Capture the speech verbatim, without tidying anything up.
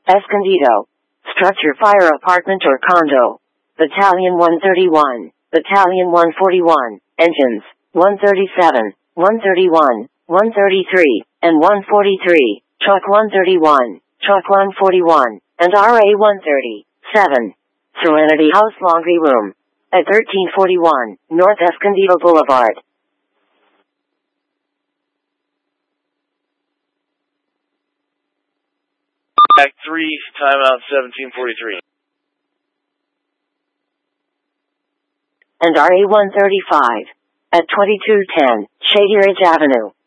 Escondido. Structure fire apartment or condo. Battalion one thirty-one, Battalion one forty-one, engines, one thirty-seven, one thirty-one, one thirty-three, and one forty-three, truck one thirty-one, truck one forty-one, and R A one thirty-seven. Serenity House Laundry Room. At thirteen forty-one, North Escondido Boulevard. Act three, timeout seventeen forty-three. And R A one thirty-five. At twenty-two ten, Shady Ridge Avenue.